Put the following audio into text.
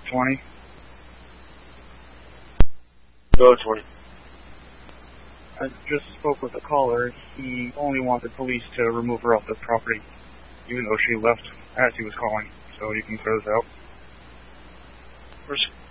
20. Go 20. I just spoke with the caller. He only wanted police to remove her off the property, even though she left as he was calling. So you can clear this out.